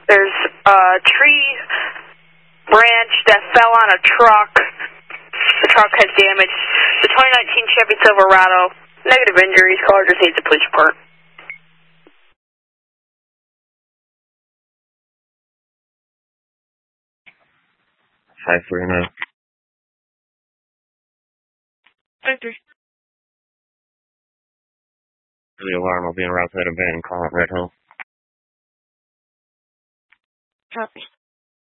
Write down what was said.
There's a tree branch that fell on a truck. The truck has damage. The 2019 Chevy Silverado. Negative injuries. Caller just needs a police report. 539. 53. The alarm will be in route to that abandoned call at Red Hill. Copy.